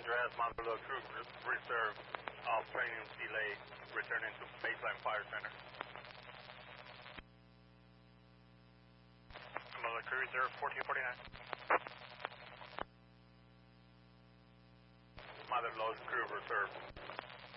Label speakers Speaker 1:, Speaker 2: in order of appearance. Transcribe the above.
Speaker 1: address, Mother Lode Crew Reserve, training delay, returning to baseline fire center. Mother Crew Reserve, 1449. Mother Lode Crew Reserve.